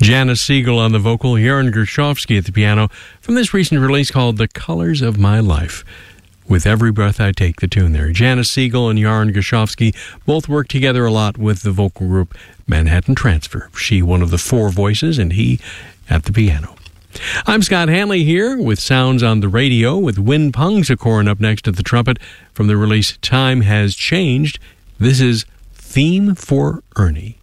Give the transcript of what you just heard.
Janice Siegel on the vocal, Joran Gershovsky at the piano, from this recent release called The Colors of My Life. With Every Breath I Take, the tune there. Janice Siegel and Joran Gershovsky both worked together a lot with the vocal group Manhattan Transfer. She one of the four voices and he at the piano. I'm Scott Hanley here with Sounds on the Radio with Win Pungsakorn up next at the trumpet from the release Time Has Changed. This is Theme for Ernie.